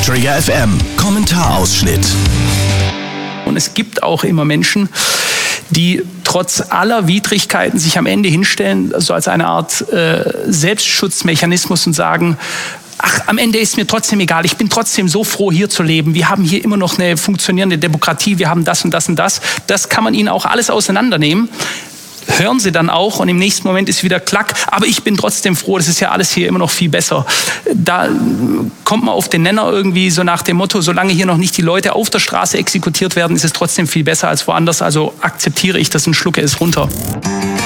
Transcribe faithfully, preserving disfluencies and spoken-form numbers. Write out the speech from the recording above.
Trigger F M, Kommentarausschnitt. Und es gibt auch immer Menschen, die trotz aller Widrigkeiten sich am Ende hinstellen, so als eine Art äh, Selbstschutzmechanismus und sagen, ach, am Ende ist mir trotzdem egal, ich bin trotzdem so froh, hier zu leben. Wir haben hier immer noch eine funktionierende Demokratie, wir haben das und das und das. Das kann man ihnen auch alles auseinandernehmen. Hören sie dann auch und im nächsten Moment ist wieder klack, aber ich bin trotzdem froh, das ist ja alles hier immer noch viel besser. Da kommt man auf den Nenner irgendwie so nach dem Motto, solange hier noch nicht die Leute auf der Straße exekutiert werden, ist es trotzdem viel besser als woanders, also akzeptiere ich das und schlucke es runter.